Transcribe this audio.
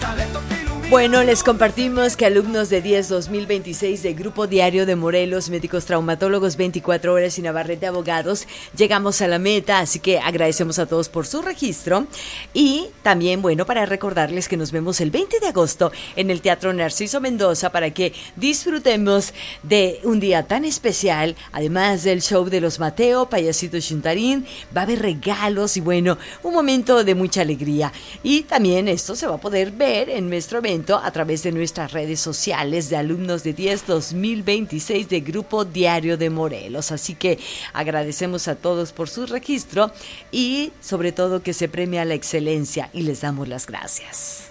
Bueno, les compartimos que alumnos de 10 2026 de Grupo Diario de Morelos, médicos traumatólogos 24 horas y Navarrete Abogados, llegamos a la meta, así que agradecemos a todos por su registro. Y también, bueno, para recordarles que nos vemos el 20 de agosto en el Teatro Narciso Mendoza para que disfrutemos de un día tan especial, además del show de los Mateo, Payasito Chuntarín, va a haber regalos y bueno, un momento de mucha alegría. Y también esto se va a poder ver en nuestro evento a través de nuestras redes sociales de alumnos de 10 2026 de Grupo Diario de Morelos. Así que agradecemos a todos por su registro y sobre todo que se premia la excelencia y les damos las gracias.